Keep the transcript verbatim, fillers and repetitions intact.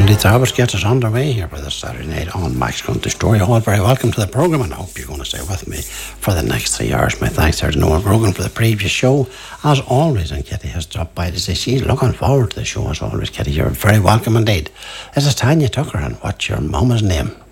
Indeed, the Hobbits get us underway here for this Saturday night on Max Country Story. All very welcome to the programme, and I hope you're going to stay with me for the next three hours. My thanks there to Noel Brogan for the previous show, as always, and Kitty has dropped by to say she's looking forward to the show as always. Kitty, you're very welcome indeed. This is Tanya Tucker, and what's your mama's name?